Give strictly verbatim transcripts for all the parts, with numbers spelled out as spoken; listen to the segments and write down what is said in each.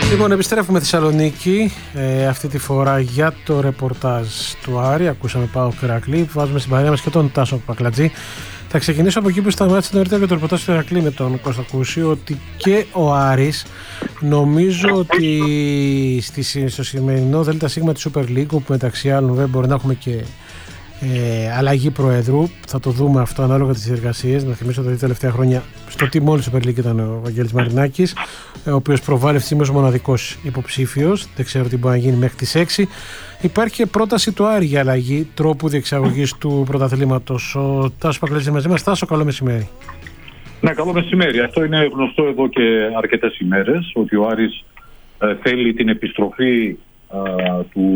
Λοιπόν, επιστρέφουμε Θεσσαλονίκη ε, αυτή τη φορά για το ρεπορτάζ του Άρη. Ακούσαμε Πάο Ηρακλή, βάζουμε στην παρέα μας και τον Τάσο Πακλατζή. Θα ξεκινήσω από εκεί που σταμάτησε νωρίτερα και το ρεπορτάζ του Ηρακλή με τον Κώστα Κούση, ότι και ο Άρης νομίζω ότι στη, στο σημερινό ΔΣ της Super League, που μεταξύ άλλων βέβαια μπορεί να έχουμε και Ε, αλλαγή προέδρου, θα το δούμε αυτό ανάλογα τις διεργασίες. Να θυμίσω ότι τα τελευταία χρόνια στο team όλη Super League ήταν ο Βαγγέλης Μαρινάκης, ο οποίος προβάλλει αυτή ως μοναδικός υποψήφιος. Δεν ξέρω τι μπορεί να γίνει μέχρι τις έξι. Υπάρχει και πρόταση του Άρη για αλλαγή τρόπου διεξαγωγής του πρωταθλήματος. Ο Τάσος Πακλατζής μαζί μας. Τάσο, καλό μεσημέρι. Ναι, καλό μεσημέρι. Αυτό είναι γνωστό εδώ και αρκετές ημέρες, ότι ο Άρης ε, θέλει την επιστροφή ε, του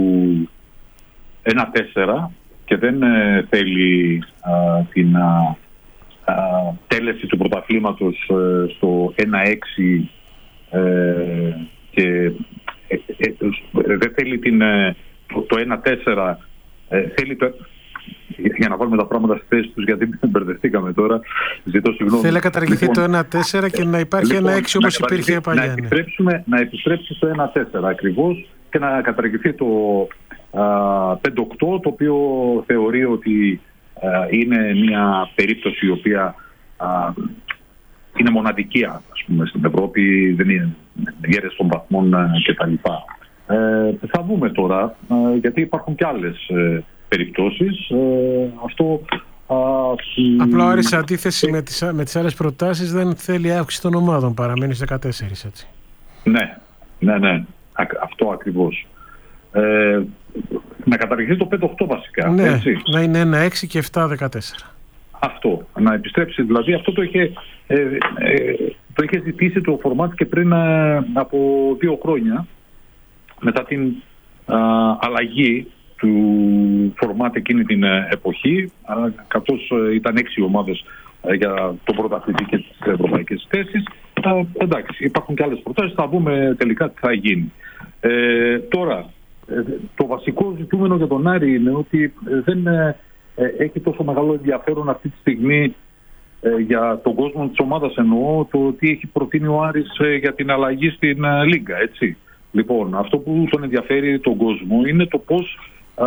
ένα τέσσερα και δεν ε, θέλει α, την α, α, τέλεση του πρωταθλήματος ε, στο ένα έξι ε, και ε, ε, ε, δεν θέλει την, ε, το, το ένα τέσσερα ε, θέλει το, για να βάλουμε τα πράγματα στη θέση τους, γιατί μπερδευτήκαμε τώρα, ζητώ συγγνώμη. Θέλει να καταργηθεί λοιπόν, το ένα τέσσερα και να υπάρχει λοιπόν, ένα έξι όπως υπήρχε παλιά. Να επιστρέψουμε, να επιστρέψει στο ένα τέσσερα ακριβώς και να καταργηθεί το πέντε οκτώ, το οποίο θεωρεί ότι α, είναι μια περίπτωση η οποία α, είναι μοναδική, ας πούμε, στην Ευρώπη, δεν είναι γέρες των βαθμών κτλ. Ε, θα δούμε τώρα, α, γιατί υπάρχουν και άλλες ε, περιπτώσεις. Ε, αυτό α, Απλά ο Άρης σε αντίθεση ε, με, τις, με τις άλλες προτάσεις δεν θέλει αύξηση των ομάδων, παραμένει σε δεκατέσσερα, έτσι. Ναι, ναι, ναι, Α, αυτό ακριβώς. Ε, να καταργηθεί το πέντε οκτώ βασικά. Ναι, έτσι. Να είναι ένα έξι και επτά δεκατέσσερα. Αυτό, να επιστρέψει δηλαδή. Αυτό το είχε, ε, ε, το είχε ζητήσει το φορμάτ και πριν ε, από δύο χρόνια, μετά την ε, αλλαγή του φορμάτ εκείνη την ε, εποχή, ε, καθώς ε, ήταν έξι ομάδες ε, για το πρωταθλητή και τις ευρωπαϊκές θέσεις. Ε, εντάξει, υπάρχουν και άλλες προτάσεις, θα δούμε τελικά τι θα γίνει. Ε, τώρα, το βασικό ζητούμενο για τον Άρη είναι ότι δεν ε, έχει τόσο μεγάλο ενδιαφέρον αυτή τη στιγμή ε, για τον κόσμο της ομάδας, εννοώ το τι έχει προτείνει ο Άρης ε, για την αλλαγή στην ε, Λίγκα, έτσι. Λοιπόν, αυτό που τον ενδιαφέρει τον κόσμο είναι το πώς α,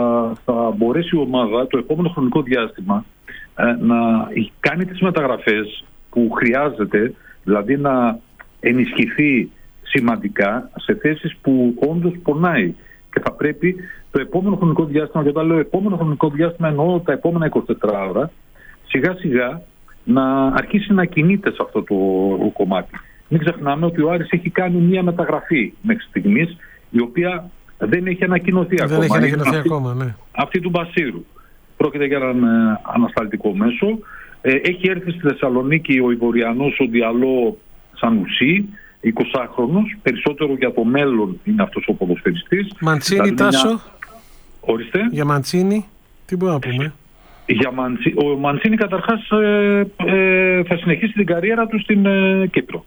θα μπορέσει η ομάδα το επόμενο χρονικό διάστημα ε, να κάνει τις μεταγραφές που χρειάζεται, δηλαδή να ενισχυθεί σημαντικά σε θέσεις που όντως πονάει. Και θα πρέπει το επόμενο χρονικό διάστημα, και όταν λέω επόμενο χρονικό διάστημα εννοώ τα επόμενα εικοσιτέσσερις ώρα, σιγά σιγά να αρχίσει να κινείται σε αυτό το κομμάτι. Μην ξεχνάμε ότι ο Άρης έχει κάνει μια μεταγραφή μέχρι στιγμής, η οποία δεν έχει ανακοινωθεί δεν ακόμα. Δεν έχει ανακοινωθεί αυτή, ακόμα, ναι. Αυτή του Μπασίρου. Πρόκειται για έναν ε, ανασταλτικό μέσο. Ε, έχει έρθει στη Θεσσαλονίκη ο Ivoriανός ο Διαλό Σανουσί, εικοσάχρονος, περισσότερο για το μέλλον είναι αυτός ο ποδοσφαιριστής. Μαντσίνη, δηλαδή, Τάσο. Μια... Ορίστε. Για Μαντσίνη, τι μπορούμε να πούμε. Για Μαντσι... Ο Μαντσίνη καταρχάς ε, ε, θα συνεχίσει την καριέρα του στην ε, Κύπρο.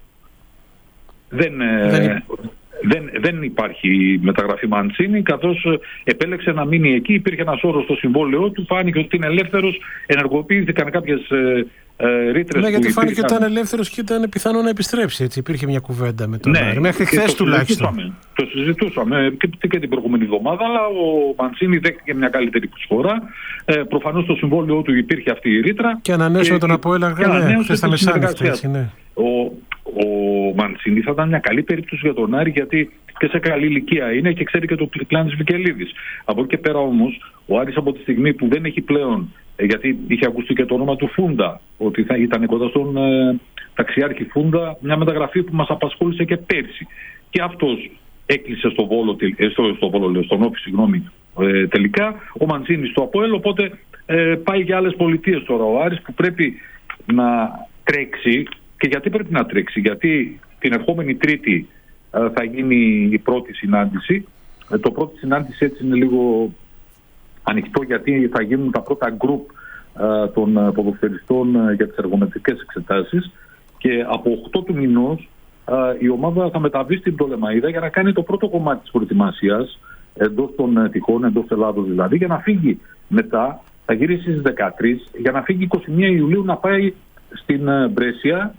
Δεν, ε, δεν... Δεν, δεν υπάρχει μεταγραφή Μαντσίνη, καθώς επέλεξε να μείνει εκεί. Υπήρχε ένας όρος στο συμβόλαιό του, φάνηκε ότι είναι ελεύθερος, ενεργοποιήθηκαν κάποιες ε, ε, ρήτρες. Ναι, γιατί που φάνηκε υπήρχαν... ότι ήταν ελεύθερος και ήταν πιθανό να επιστρέψει. Έτσι. Υπήρχε μια κουβέντα με τον ναι, Άρη. Μέχρι χθες τουλάχιστον. Το συζητούσαμε και, και την προηγούμενη εβδομάδα, αλλά ο Μαντσίνη δέχτηκε μια καλύτερη προσφορά. Ε, προφανώς στο συμβόλαιό του υπήρχε αυτή η ρήτρα. Και ανανέωσε τον Αποέλ χθες τα μεσάνυχτα. Ναι. Ο, ο Μαντσίνη θα ήταν μια καλή περίπτωση για τον Άρη, γιατί και σε καλή ηλικία είναι και ξέρει και το πλάν της Βικελίδης. Από εκεί και πέρα όμως, ο Άρης από τη στιγμή που δεν έχει πλέον, γιατί είχε ακουστεί και το όνομα του Φούντα, ότι θα ήταν κοντά στον ε, ταξιάρχη Φούντα, μια μεταγραφή που μας απασχόλησε και πέρσι. Και αυτός έκλεισε στο Βόλο, στο, στο Βόλο, στον Όφη, συγγνώμη, ε, τελικά. Ο Μαντσίνη στο Αποέλ, οπότε ε, πάει για άλλες πολιτείες τώρα ο Άρης, που πρέπει να τρέξει. Και γιατί πρέπει να τρέξει? Γιατί την ερχόμενη Τρίτη ε, θα γίνει η πρώτη συνάντηση. Ε, το πρώτη συνάντηση έτσι είναι λίγο ανοιχτό, γιατί θα γίνουν τα πρώτα γκρουπ ε, των ποδοσφαιριστών ε, για τις εργομετρικές εξετάσεις, και από οκτώ του μηνός ε, η ομάδα θα μεταβεί στην Πτολεμαΐδα για να κάνει το πρώτο κομμάτι της προετοιμασίας εντός των ε, τυχών, εντός Ελλάδος δηλαδή, για να φύγει μετά, θα γυρίσει στις δεκατρείς, για να φύγει εικοστή πρώτη Ιουλίου να πάει στην ε, Μπρέσια,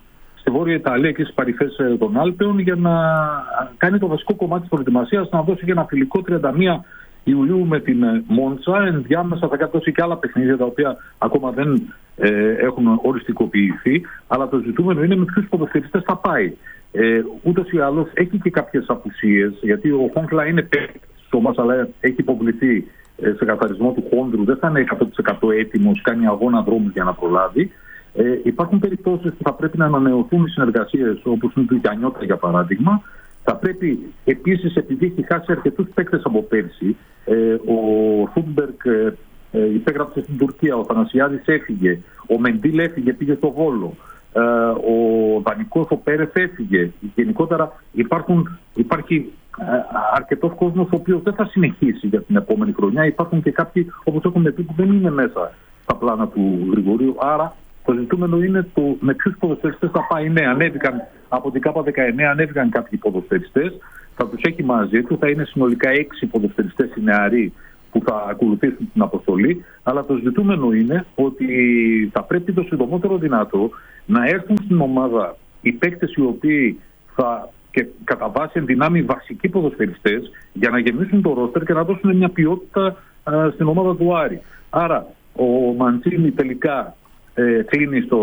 στη Βόρεια Ιταλία και στις παρυφές των Άλπαιων για να κάνει το βασικό κομμάτι της προετοιμασίας, να δώσει και ένα φιλικό τριάντα μία Ιουλίου με την Μόντσα. Ενδιάμεσα θα δώσει και άλλα παιχνίδια τα οποία ακόμα δεν ε, έχουν οριστικοποιηθεί. Αλλά το ζητούμενο είναι με ποιους ποδοσφαιριστές θα πάει. Ε, ούτως ή άλλως έχει και κάποιες απουσίες, γιατί ο Χόντλα είναι παίκτης όμως, αλλά έχει υποβληθεί ε, σε καθαρισμό του χόνδρου. Δεν θα είναι εκατό τοις εκατό έτοιμος, κάνει αγώνα δρόμου για να προλάβει. Ε, υπάρχουν περιπτώσεις που θα πρέπει να ανανεωθούν οι συνεργασίες, όπως είναι του Γιαννιώτα για παράδειγμα. Θα πρέπει επίσης, επειδή έχει χάσει αρκετούς παίκτες από πέρσι, ε, ο Σούντμπερκ ε, ε, υπέγραψε στην Τουρκία, ο Θανασιάδης έφυγε, ο Μεντίλ έφυγε, πήγε στο Βόλο, ε, ο Δανικός, ο Πέρεθ έφυγε. Γενικότερα υπάρχουν, υπάρχει ε, αρκετός κόσμος ο οποίος δεν θα συνεχίσει για την επόμενη χρονιά. Υπάρχουν και κάποιοι, όπως έχουμε πει, που δεν είναι μέσα στα πλάνα του Γρηγορίου. Άρα το ζητούμενο είναι το με ποιους ποδοσφαιριστές θα πάει. Ναι, ανέβηκαν από την ΚΑΠΑ δεκαεννέα, ανέβηκαν κάποιοι ποδοσφαιριστές. Θα τους έχει μαζί του, θα είναι συνολικά έξι ποδοσφαιριστές οι νεαροί που θα ακολουθήσουν την αποστολή. Αλλά το ζητούμενο είναι ότι θα πρέπει το συντομότερο δυνατό να έρθουν στην ομάδα οι παίκτες οι οποίοι θα και κατά βάση εν δυνάμει βασικοί ποδοσφαιριστές για να γεμίσουν το ρόστερ και να δώσουν μια ποιότητα α, στην ομάδα του Άρη. Άρα ο Μαντσίνη τελικά Ε, κλείνει στο,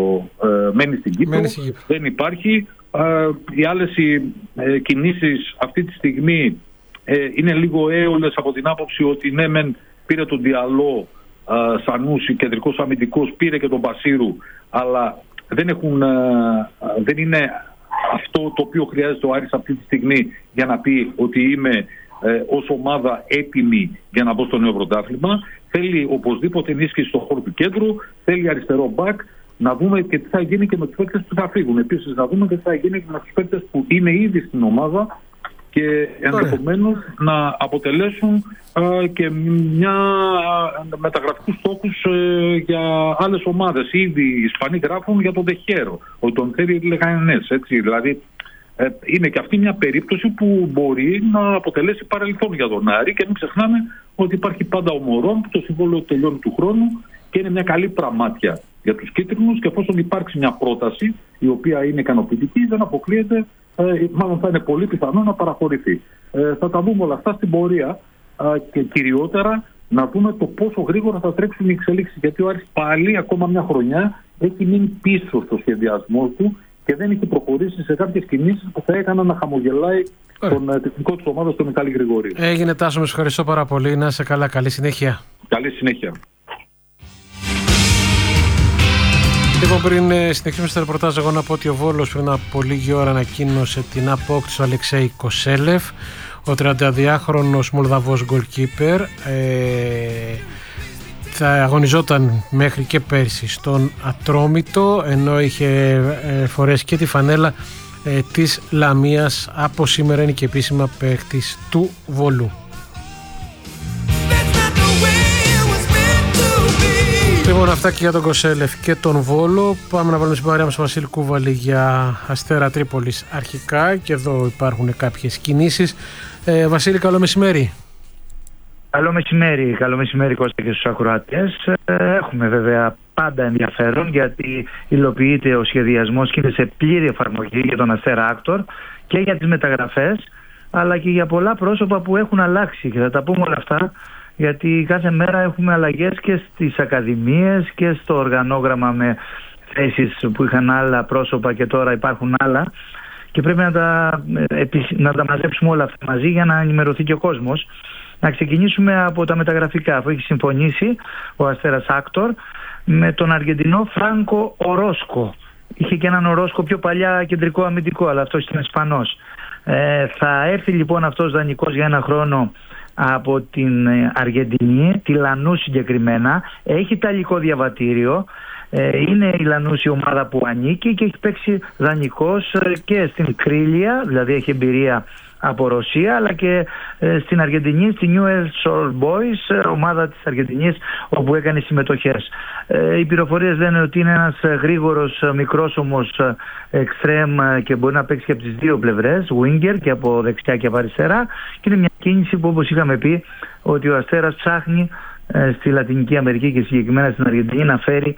ε, μένει στην Κύπρο, μένει στην Κύπρο. Δεν υπάρχει. Ε, οι άλλες ε, κινήσεις αυτή τη στιγμή ε, είναι λίγο έολες από την άποψη ότι ναι μεν πήρε τον Διαλό ε, Σανούση, κεντρικός αμυντικός, πήρε και τον Μπασίρου, αλλά δεν, έχουν, ε, δεν είναι αυτό το οποίο χρειάζεται ο Άρης αυτή τη στιγμή για να πει ότι είμαι ε, ως ομάδα έτοιμη για να μπω στο νέο πρωτάθλημα. Θέλει οπωσδήποτε ενίσχυση στον χώρο του κέντρου, θέλει αριστερό μπακ, να δούμε και τι θα γίνει και με τους παίκτες που θα φύγουν. Επίσης να δούμε και τι θα γίνει και με τους παίκτες που είναι ήδη στην ομάδα και ενδεχομένως να αποτελέσουν ε, και μια ε, μεταγραφικούς στόχους ε, για άλλες ομάδες. Ήδη οι Ισπανοί γράφουν για τον Δεχέρο, ότι τον θέλει Λεγανές, έτσι, δηλαδή ε, είναι και αυτή μια περίπτωση που μπορεί να αποτελέσει παρελθόν για τον Άρη και μην ξεχνάμε ότι υπάρχει πάντα ο Μωρόν που το συμβόλαιο τελειώνει του χρόνου και είναι μια καλή πραμάτια για τους κίτρινους και εφόσον υπάρξει μια πρόταση η οποία είναι ικανοποιητική δεν αποκλείεται, ε, μάλλον θα είναι πολύ πιθανό να παραχωρηθεί. Ε, θα τα δούμε όλα αυτά στην πορεία ε, και κυριότερα να δούμε το πόσο γρήγορα θα τρέξουν οι εξελίξεις, γιατί ο Άρης πάλι ακόμα μια χρονιά έχει μείνει πίσω στο σχεδιασμό του και δεν έχει προχωρήσει σε κάποιες κινήσεις που θα έκαναν να χαμογελάει Ωραία. τον τεχνικό της ομάδας, τον Μιχάλη Γρηγορίου. Έγινε, Τάσο, με ευχαριστώ πάρα πολύ. Να είσαι καλά. Καλή συνέχεια. Καλή συνέχεια. Λοιπόν, πριν συνεχίσουμε στο ρεπορτάζ, εγώ να πω ότι ο Βόλος πριν από λίγη ώρα ανακοίνωσε την απόκτηση του Αλεξέη Κοσέλεφ, ο τριανταδυάχρονος Μολδαβός goalkeeper. Ε, θα αγωνιζόταν μέχρι και πέρσι στον Ατρόμητο, ενώ είχε ε, φορέσει και τη φανέλα ε, της Λαμίας. Από σήμερα είναι και επίσημα παίκτης του Βόλου. Λοιπόν, αυτά και για τον Κοσέλεφ και τον Βόλο. Πάμε να βάλουμε στην παρέα μας τον Βασίλη Κούβαλη για Αστέρα Τρίπολης αρχικά, και εδώ υπάρχουν κάποιες κινήσεις. ε, Βασίλη, καλό μεσημέρι. Καλό μεσημέρι, καλό μεσημέρι Κώστα και στους ακροατές. Έχουμε βέβαια πάντα ενδιαφέρον, γιατί υλοποιείται ο σχεδιασμός και είναι σε πλήρη εφαρμογή για τον Αστέρα Άκτορ και για τις μεταγραφές, αλλά και για πολλά πρόσωπα που έχουν αλλάξει, και θα τα πούμε όλα αυτά, γιατί κάθε μέρα έχουμε αλλαγές και στις ακαδημίες και στο οργανόγραμμα, με θέσεις που είχαν άλλα πρόσωπα και τώρα υπάρχουν άλλα, και πρέπει να τα, να τα μαζέψουμε όλα αυτά μαζί για να ενημερωθεί και ο κόσμος. Να ξεκινήσουμε από τα μεταγραφικά, αφού έχει συμφωνήσει ο Αστέρας Άκτορ με τον Αργεντινό Φράνκο Ορόσκο. Είχε και έναν Ορόσκο πιο παλιά κεντρικό αμυντικό, αλλά αυτός ήταν Ισπανός. Ε, θα έρθει λοιπόν αυτός δανεικός για ένα χρόνο από την Αργεντινή, τη Λανούς συγκεκριμένα. Έχει ιταλικό διαβατήριο. Ε, είναι η Λανούς η ομάδα που ανήκει και έχει παίξει δανεικός και στην Κρίλια, δηλαδή έχει εμπειρία από Ρωσία, αλλά και ε, στην Αργεντινή, στη Newell's Old Boys, ομάδα της Αργεντινής, όπου έκανε συμμετοχές. Ε, οι πληροφορίες λένε ότι είναι ένας γρήγορος, μικρός όμως εξτρέμ και μπορεί να παίξει και από τις δύο πλευρές, winger, και από δεξιά και από αριστερά, και είναι μια κίνηση που, όπως είχαμε πει, ότι ο Αστέρας ψάχνει ε, στη Λατινική Αμερική και συγκεκριμένα στην Αργεντινή να φέρει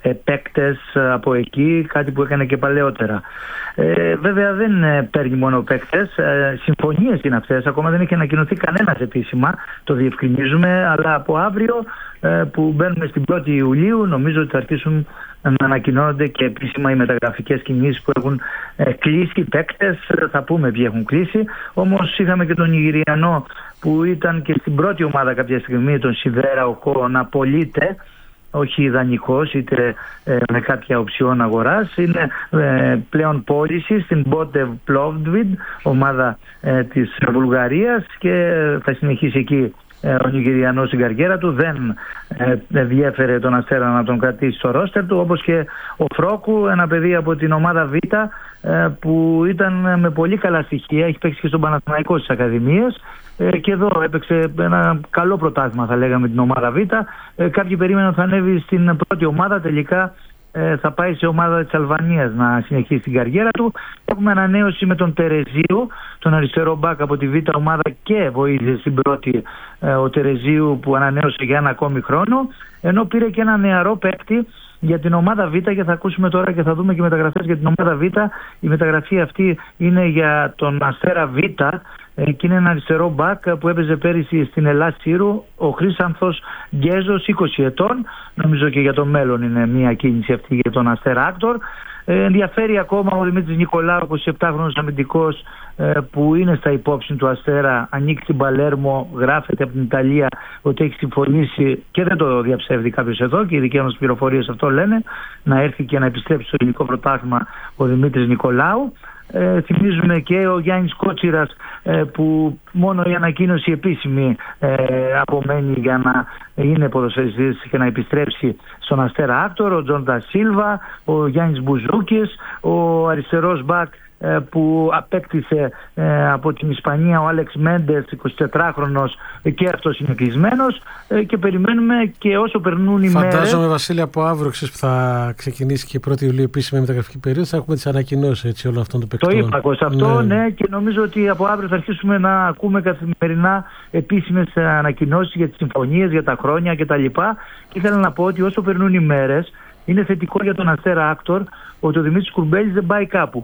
ε, παίκτες από εκεί, κάτι που έκανε και παλαιότερα. Ε, βέβαια δεν ε, παίρνει μόνο παίκτες, ε, συμφωνίες είναι αυτές, ακόμα δεν έχει ανακοινωθεί κανένας επίσημα, το διευκρινίζουμε, αλλά από αύριο ε, που μπαίνουμε στην πρώτη Ιουλίου νομίζω ότι θα αρχίσουν να ανακοινώνονται και επίσημα οι μεταγραφικές κινήσεις που έχουν ε, κλείσει παίκτες, θα πούμε ποιοι έχουν κλείσει. Όμως είχαμε και τον Νιγηριανό που ήταν και στην πρώτη ομάδα κάποια στιγμή, τον Σιβέρα Οκό, να πωλείται, όχι δανεικός είτε ε, με κάποια οψιόν αγοράς, είναι ε, πλέον πώληση στην Botev Plovdiv, ομάδα ε, της Βουλγαρίας, και θα συνεχίσει εκεί ε, ο Νιγηριανός στην καριέρα του. Δεν ε, διέφερε τον Αστέρα να τον κρατήσει στο ρόστερ του, όπως και ο Φρόκου, ένα παιδί από την ομάδα Β ε, που ήταν με πολύ καλά στοιχεία, έχει παίξει και στον Παναθηναϊκό στις Ακαδημίες. Και εδώ έπαιξε ένα καλό πρωτάθλημα, θα λέγαμε, την ομάδα Β. Ε, κάποιοι περίμεναν ότι θα ανέβει στην πρώτη ομάδα, τελικά ε, θα πάει σε ομάδα της Αλβανίας να συνεχίσει την καριέρα του. Έχουμε ανανέωση με τον Τερεζίου, τον αριστερό μπακ από τη Β ομάδα, και βοήθησε στην πρώτη ε, ο Τερεζίου, που ανανέωσε για ένα ακόμη χρόνο, ενώ πήρε και ένα νεαρό παίκτη για την ομάδα Β, και θα ακούσουμε τώρα και θα δούμε και μεταγραφές για την ομάδα Β. Η μεταγραφή αυτή είναι για τον Αστέρα Β και είναι ένα αριστερό μπακ που έπαιζε πέρυσι στην Ελλάς Σύρου, ο Χρύσανθος Γκέζος, είκοσι ετών. Νομίζω και για το μέλλον είναι μια κίνηση αυτή για τον Αστέρα Άκτορ. Ε, ενδιαφέρει ακόμα ο Δημήτρης Νικολάου, εικοσιεπτάχρονος αμυντικός, ε, που είναι στα υπόψη του Αστέρα, ανήκει στην Παλέρμο, γράφεται από την Ιταλία ότι έχει συμφωνήσει, και δεν το διαψεύδει κάποιος εδώ, και οι δικές μας πληροφορίες αυτό λένε, να έρθει και να επιστρέψει στο ελληνικό πρωτάθλημα ο Δημήτρης Νικολάου. Ε, θυμίζουμε και ο Γιάννης Κότσιρας, ε, που μόνο η ανακοίνωση επίσημη ε, απομένει για να είναι ποδοσφαιριστής και να επιστρέψει στον Αστέρα Άκτορ, ο Τζόντα Σίλβα, ο Γιάννης Μπουζούκης, ο αριστερός μπακ ε, που απέκτησε ε, από την Ισπανία, ο Άλεξ Μέντες, εικοσιτετράχρονος, και αυτός είναι κλεισμένος, ε, και περιμένουμε, και όσο περνούν οι μέρες. Φαντάζομαι, Βασίλη, από αύριο που θα ξεκινήσει και η πρώτη Ιουλίου επίσημη μεταγραφική περίοδο, θα έχουμε τις ανακοινώσεις όλων αυτών των παικτών. Το είπα αυτό, ναι. ναι, και νομίζω ότι από αύριο θα αρχίσουμε να ακούμε καθημερινά επίσημες ανακοινώσεις για τις συμφωνίες, για τα χρόνια κτλ. Και ήθελα να πω ότι όσο περνούν οι μέρες, είναι θετικό για τον Αστέρα Άκτορ ότι ο Δημήτρης Κουρμπέλης δεν πάει κάπου.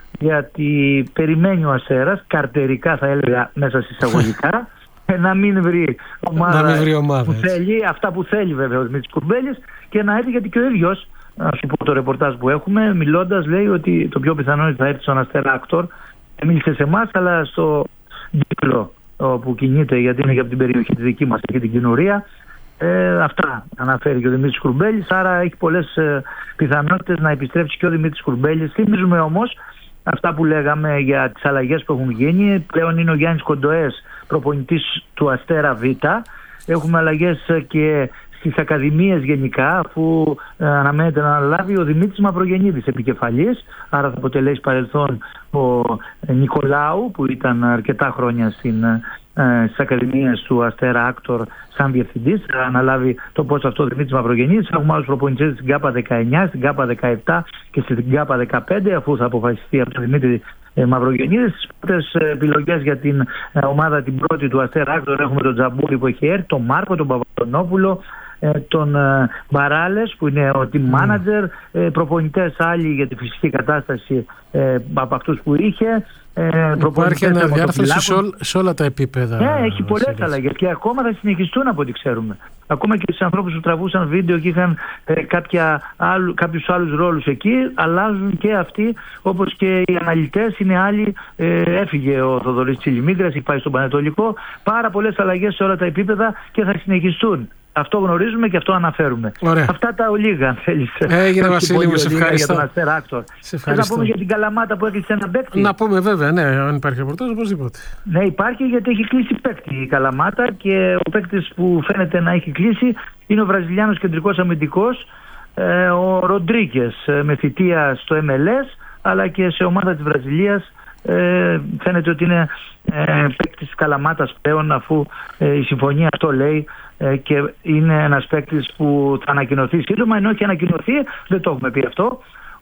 Γιατί περιμένει ο Αστέρας, καρτερικά θα έλεγα μέσα συσσαγωγικά, να μην βρει ομάδα, να μην βρει ομάδα που θέλει, αυτά που θέλει βέβαια ο Δημήτρης Κουρμπέλης, και να έρθει, γιατί και ο ίδιος, να σου πω το ρεπορτάζ που έχουμε, μιλώντας, λέει ότι το πιο πιθανό είναι ότι θα έρθει στον Αστέρα Άκτορ. Μίλησε σε εμάς, αλλά στο κύκλο που κινείται, γιατί είναι και από την περιοχή τη δική μας και την κοινορία. Ε, αυτά αναφέρει και ο Δημήτρης Κουρμπέλης, άρα έχει πολλές ε, πιθανότητες να επιστρέψει και ο Δημήτρης Κουρμπέλης. Θυμίζουμε όμως αυτά που λέγαμε για τις αλλαγές που έχουν γίνει. Πλέον είναι ο Γιάννης Κοντοές προπονητής του Αστέρα Β. Έχουμε αλλαγές και στις ακαδημίες γενικά, αφού ε, αναμένεται να αναλάβει ο Δημήτρης Μαυρογεννίδης επικεφαλής, άρα θα αποτελέσει παρελθόν ο ε, Νικολάου, που ήταν αρκετά χρόνια στην, ε, στις ακαδημίες του Αστέρα Άκτορ σαν διευθυντής. Θα αναλάβει το πόστο αυτό ο Δημήτρης Μαυρογεννίδης. Έχουμε άλλους προπονητές στην ΚΑΠΑ δεκαεννιά, στην ΚΑΠΑ δεκαεπτά και στην ΚΑΠΑ δεκαπέντε, αφού θα αποφασιστεί από τον Δημήτρη ε, Μαυρογεννίδης. Τις πρώτες επιλογές για την ε, ομάδα την πρώτη του Αστέρα Άκτορ έχουμε τον Τζαμπούρη που έχει έρθει, τον Μάρκο, τον Παπαδονόπουλο, τον Μπαράλες που είναι ο team manager, mm. προπονητές άλλοι για τη φυσική κατάσταση ε, από αυτούς που είχε. Ε, Υπάρχει αναδιάρθρωση σε, ό, σε όλα τα επίπεδα. Ναι, έχει πολλές αλλαγές και ακόμα θα συνεχιστούν από ό,τι ξέρουμε. Ακόμα και στους ανθρώπους που τραβούσαν βίντεο και είχαν ε, κάποια άλλου, κάποιους άλλους ρόλους εκεί, αλλάζουν και αυτοί, όπως και οι αναλυτές είναι άλλοι. Ε, έφυγε ο Θοδωρής Τσιλιμίγκρας, έχει πάει στον Πανετολικό. Πάρα πολλές αλλαγές σε όλα τα επίπεδα και θα συνεχιστούν. Αυτό γνωρίζουμε και αυτό αναφέρουμε. Ωραία. Αυτά τα ολίγα, αν θέλεις. Έγινε, Βασίλη μου, σε ευχαριστώ. Για τον Αστέρα Άκτορ. Θες να πούμε για την Καλαμάτα που έκλεισε ένα παίκτη? Να πούμε, βέβαια, ναι, αν υπάρχει ρεπορτάζ, οπωσδήποτε. Ναι, υπάρχει, γιατί έχει κλείσει παίκτη η Καλαμάτα, και ο παίκτης που φαίνεται να έχει κλείσει είναι ο Βραζιλιάνος κεντρικός αμυντικός, ε, ο Ροντρίγκες, με θητεία στο εμ ελ ες, αλλά και σε ομάδα της Βραζιλίας. Ε, φαίνεται ότι είναι ε, παίκτης της Καλαμάτας πλέον, αφού ε, η συμφωνία αυτό λέει, ε, και είναι ένας παίκτης που θα ανακοινωθεί σύντομα, ενώ έχει ανακοινωθεί, δεν το έχουμε πει αυτό,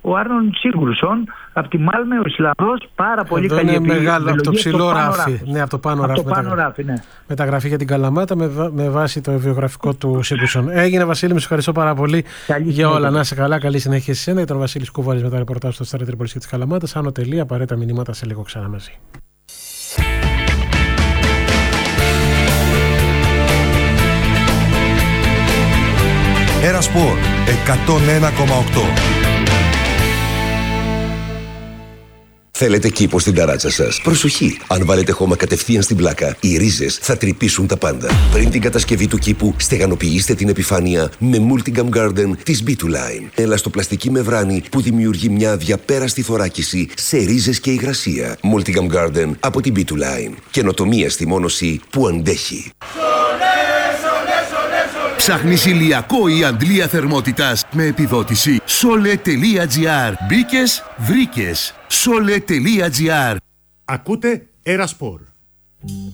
ο Άρνον Σίγκουρσον από τη Μάλμε, ο Ισλανδός, πάρα πολύ εδώ καλή είναι μεγάλο, από το ψηλό ράφι. ράφι. Ναι, από το πάνω από ράφι. Το πάνω μεταγρα... ράφι ναι. Μεταγραφή για την Καλαμάτα με, με βάση το βιογραφικό του Σίγκουρσον. Έγινε, Βασίλη, με σε ευχαριστώ πάρα πολύ καλή για όλα. Να είσαι καλά, καλή συνέχεια σε εσένα. Ήταν ο Βασίλης Κούβαλης με τα ρεπορτάζ του Αστέρα Τρίπολης και της Καλαμάτας. Άνω τελεία, απαραίτητα μηνύματα σε λίγο ξανά μαζί. Ένα Σπορ εκατόν ένα κόμμα οκτώ. Θέλετε κήπο στην ταράτσα σας? Προσοχή! Αν βάλετε χώμα κατευθείαν στην πλάκα, οι ρίζες θα τρυπήσουν τα πάντα. Πριν την κατασκευή του κήπου, στεγανοποιήστε την επιφάνεια με Multigam Garden της μπι του Line. Ελαστοπλαστική μεμβράνη που δημιουργεί μια αδιαπέραστη θωράκιση σε ρίζες και υγρασία. Multigam Garden από την μπι του Line. Καινοτομία στη μόνωση που αντέχει. Ψάχνεις ηλιακό ή αντλία θερμότητας με επιδότηση? Sole.gr. Μπήκες, βρήκες. Sole.gr. Ακούτε Era Sport.